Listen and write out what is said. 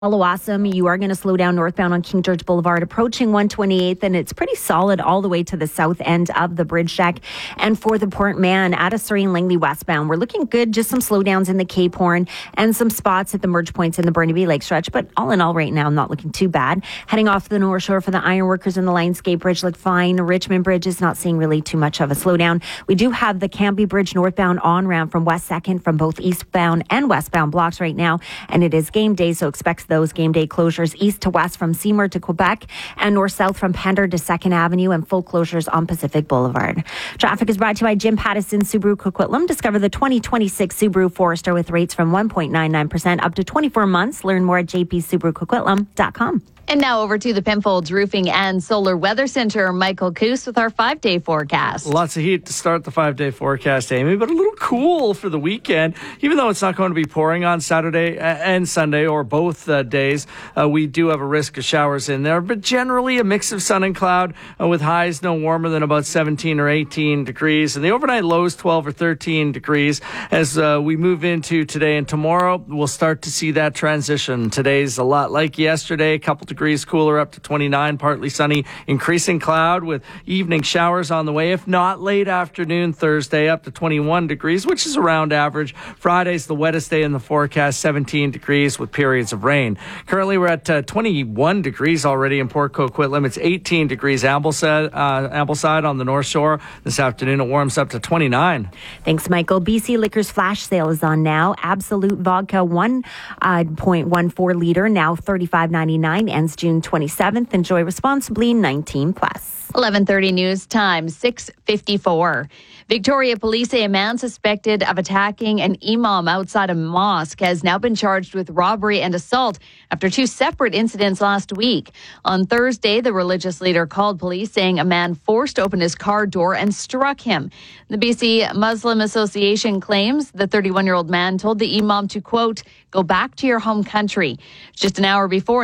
Awesome. You are going to slow down northbound on King George Boulevard, approaching 128th, and it's pretty solid all the way to the south end of the bridge deck. And for the Port Mann at a Surrey and Langley westbound, we're looking good. Just some slowdowns in the Cape Horn and some spots at the merge points in the Burnaby Lake stretch. But all in all, right now, not looking too bad. Heading off the North Shore for the Ironworkers and the Lionsgate Bridge look fine. Richmond Bridge is not seeing really too much of a slowdown. We do have the Cambie Bridge northbound on-ramp from West 2nd from both eastbound and westbound blocks right now. And it is game day, so expect those game day closures east to west from Seymour to Quebec and north-south from Pender to 2nd Avenue and full closures on Pacific Boulevard. Traffic is brought to you by Jim Pattison Subaru Coquitlam. Discover the 2026 Subaru Forester with rates from 1.99% up to 24 months. Learn more at jpsubarucoquitlam.com. And now over to the Penfolds Roofing and Solar Weather Center. Michael Coos with our 5-day forecast. Lots of heat to start the 5-day forecast, Amy, but a little cool for the weekend. Even though it's not going to be pouring on Saturday and Sunday or both days, we do have a risk of showers in there, but generally a mix of sun and cloud with highs no warmer than about 17 or 18 degrees. And the overnight lows 12 or 13 degrees. As we move into today and tomorrow, we'll start to see that transition. Today's a lot like yesterday, a couple degrees cooler up to 29, partly sunny, increasing cloud with evening showers on the way. If not, late afternoon Thursday up to 21 degrees, which is around average. Friday's the wettest day in the forecast, 17 degrees with periods of rain. Currently, we're at 21 degrees already in Port Coquitlam. It's 18 degrees Ambleside on the North Shore. This afternoon, it warms up to 29. Thanks, Michael. BC Liquor's flash sale is on now. Absolute Vodka 1.14 liter, now $35.99. Ends June 27th. Enjoy responsibly, 19 plus. 11:30 news time, 6:54. Victoria police say a man suspected of attacking an imam outside a mosque has now been charged with robbery and assault after two separate incidents last week. On Thursday, the religious leader called police saying a man forced open his car door and struck him. The BC Muslim Association claims the 31-year-old man told the imam to, quote, go back to your home country. Just an hour before,